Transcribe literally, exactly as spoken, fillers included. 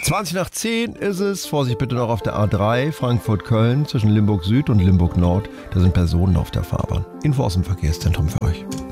zwanzig nach zehn ist es. Vorsicht bitte noch auf der A drei Frankfurt-Köln zwischen Limburg Süd und Limburg Nord. Da sind Personen auf der Fahrbahn. Info aus dem Verkehrszentrum für euch.